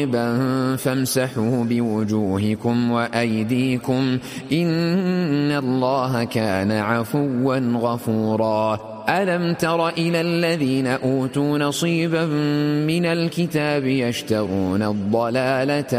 فامسحوا بوجوهكم وأيديكم إن الله كان عفوا غفورا. ألم تر إلى الذين أوتوا نصيبا من الكتاب يشترون الضلالة